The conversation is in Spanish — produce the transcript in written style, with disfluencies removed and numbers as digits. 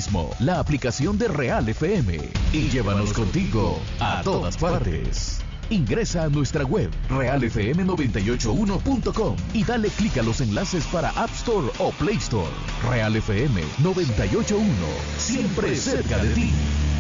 la aplicación de Real FM y llévanos contigo a todas partes. Ingresa a nuestra web realfm981.com y dale clic a los enlaces para App Store o Play Store. Real FM 981, siempre cerca de ti.